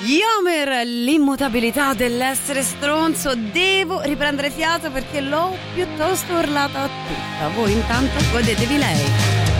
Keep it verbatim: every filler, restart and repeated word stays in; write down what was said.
Yomer, l'immutabilità dell'essere stronzo. Devo riprendere fiato perché l'ho piuttosto urlata tutta. Voi intanto godetevi lei.